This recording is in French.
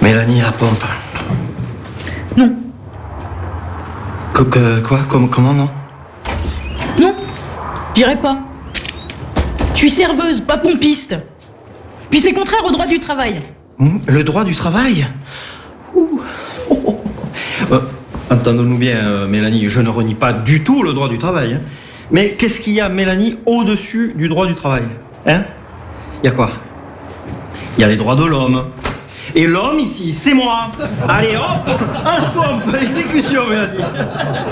Mélanie, la pompe. Non. Quoi? Comment non? Non, j'irai pas. Je suis serveuse, pas pompiste. Puis c'est contraire au droit du travail. Le droit du travail? Entendons-nous bien, Mélanie, je ne renie pas du tout le droit du travail. Hein. Mais qu'est-ce qu'il y a, Mélanie, au-dessus du droit du travail? Hein? Il y a quoi? Il y a les droits de l'homme. Et l'homme ici, c'est moi. Allez hop, un pompe, exécution, Mélanie.